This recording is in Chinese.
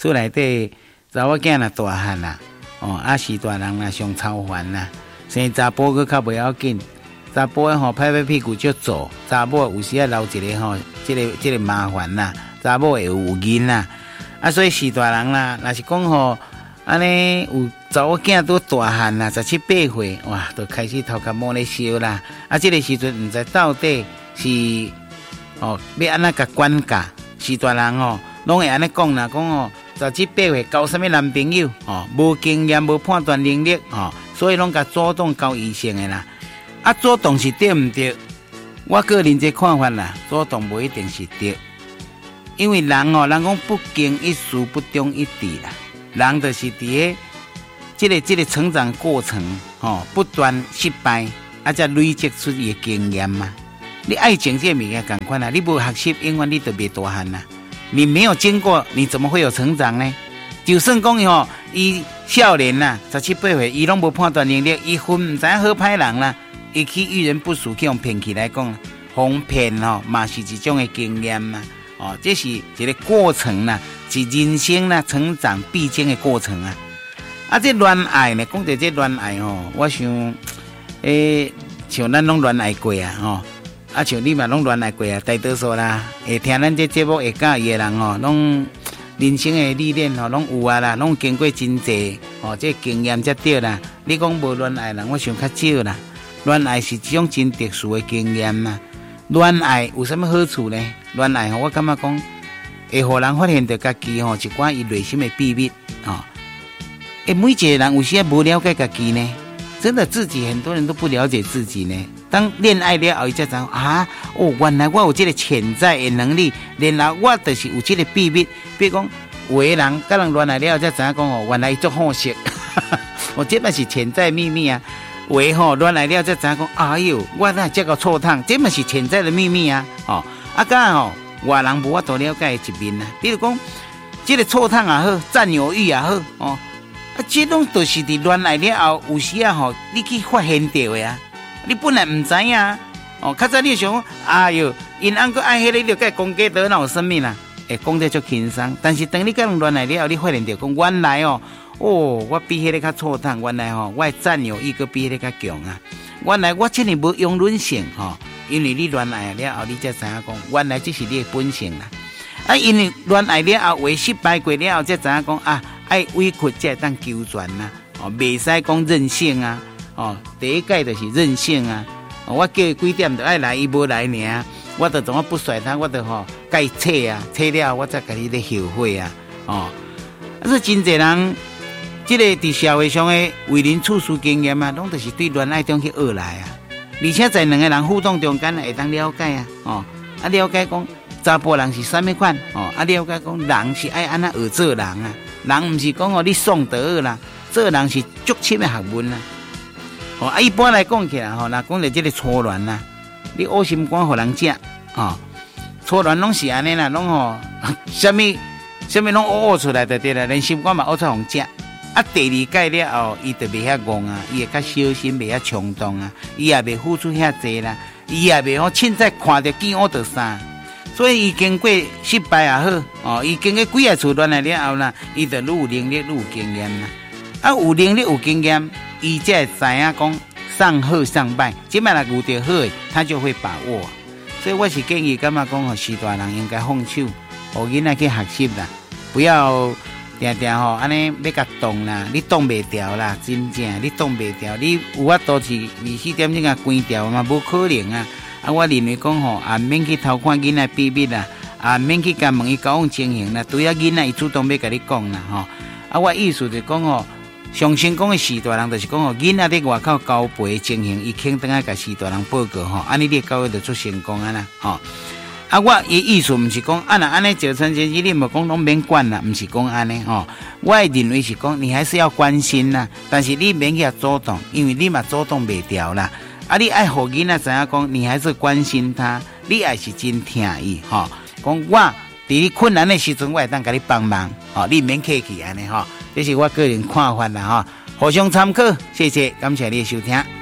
厝内底查某囝若大汉啦，是大人啦上操烦啦，生查甫佫较袂要紧，查甫的拍拍屁股就走，查某有时留一个这个麻烦啦，查某会有瘾啦，所以是大人啦，若是讲安尼有查某囝都大汉啦，17、18岁，哇，都开始头壳摸咧烧啦，这个时阵毋知到底是要安怎甲管教，是大人拢会安尼讲啦，讲17、18岁交什么男朋友无经验无判断能力所以拢甲主动交异性的啦。主动是对毋对？我个人这看法啦，主动无一定是对，因为人讲不经一事不忠一智啦，人就是伫这个成长过程不断失败，才累积出伊的经验嘛。你爱情这物件同款啦，你无学习，永远你就袂大汉啦。你没有经过，你怎么会有成长呢？就算讲伊少年啦，17、18岁，伊拢无判断能力，伊分唔知好歹人啦，伊去遇人不淑，去用骗去来讲，哄骗嘛是一种的经验嘛。这是一个过程啦，是人生啦成长必经的过程啊。这恋爱呢，讲到这恋爱我想，像咱拢恋爱过啊，像你嘛拢恋爱过啊，大多数啦，会听咱这节目会介意的人拢人生的历练拢有啊啦，拢经过真济这经验才对啦。你讲无恋爱人，我想较少啦。恋爱是一种真特殊的经验嘛。恋爱有什么好处呢？恋爱我感觉讲会互人发现到家己一寡伊内心的秘密每一个人有时无了解家己呢，真的自己很多人都不了解自己呢。当恋爱了后，伊才知原来我有这个潜在的能力，然后我就是有这个秘密。比如讲，有的人跟人恋爱了后才知影讲原来伊足好色，这嘛是潜在秘密啊。有的恋爱了才知影讲，哎呦，我哪这个错烫，这嘛是潜在的秘密啊。外人无法度了解一面啊。比如讲，这个错烫也好，占有欲也好这种都是伫恋爱了后，有时你去发现到的啊。你本来唔知影较早你想哎呦，因翁个爱迄个，你就该讲价得哪有生命啦？讲得足轻松，但是当你跟人恋爱了后，你发现到讲原来我比迄个较错烫，原来我的占有欲个比迄个较强啊。原来我这里无容忍性因为你恋爱了后，你才知影讲原来这是你的本性啦。因为恋爱了后，为失败过了后，才知影讲爱委屈才当求全啦，袂使讲任性啊，第一届就是任性啊，我叫伊几点就爱来，伊无来尔，我就怎么不甩他，我就甲伊扯啊，扯了我才甲你咧后悔啊，所以真侪人，这个伫社会上的为人处事经验啊，拢就是对恋爱中去学来啊，而且在两个人互动中间会当了解啊，了解讲查甫人是什么款，了解讲人是爱安怎学做人啊。人唔是讲你爽得好啦，做人是足深的学问啦。一般来讲起来若讲到这个初恋啦，你恶心肝互人食初恋拢是安尼啦，拢什么拢恶出来就对啦，连心肝嘛恶出互食。第二届了后，伊就袂遐戆啊，伊会较小心，袂遐冲动啊，伊也袂付出遐济啦，伊也袂凊彩看着见恶就散。所以伊经过失败也好伊经过几啊次恋爱了后啦，伊就愈有能力愈有经验啦。有能力有经验，伊才会知影讲上好上败，即摆若遇到好的，他就会把握。所以我是建议感觉讲是大人应该放手，互囡仔去学习啦，不要定定安尼要甲动啦，你动袂掉啦，真正你动袂掉，你有法度是24点钟啊关掉嘛，无可能啊。我认为讲免去偷看囡仔秘密啦，免去甲问伊交往情形啦，对囡仔伊主动要甲你讲啦我意思就是讲上成功的四大人就是讲囡仔伫外口交陪的情形，伊肯等下甲四大人报告安尼你的交友就出成功啊啦我的意思毋是讲若安尼造成前你无讲拢免管啦，毋是讲安尼我会认为是讲你还是要关心啦，但是你免去主动，因为你嘛主动袂掉啦。你爱互囡仔知影讲，你还是关心他，你也是真疼伊讲我伫你困难的时阵，我会当甲你帮忙你免客气安尼这是我个人看法啦互相参考，谢谢，感谢你的收听。